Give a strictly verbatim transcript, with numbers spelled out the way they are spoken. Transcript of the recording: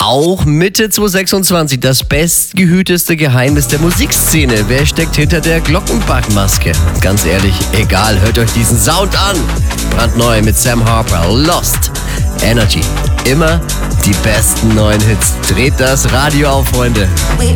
Auch Mitte zwanzig sechsundzwanzig das bestgehüteste Geheimnis der Musikszene. Wer steckt hinter der Glockenbachmaske? Ganz ehrlich, egal, hört euch diesen Sound an. Brandneu mit Sam Harper, Lost, Energy. Immer die besten neuen Hits. Dreht das Radio auf, Freunde. We